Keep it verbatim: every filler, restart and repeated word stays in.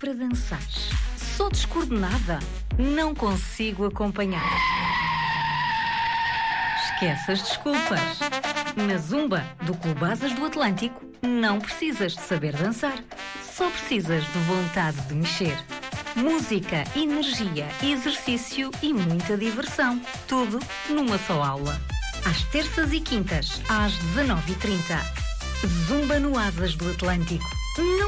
para dançar. Sou descoordenada. Não consigo acompanhar. Esquece as desculpas. Na Zumba do Clube Asas do Atlântico, não precisas de saber dançar. Só precisas de vontade de mexer. Música, energia, exercício e muita diversão. Tudo numa só aula. Às terças e quintas, às dezanove e trinta. Zumba no Asas do Atlântico. Não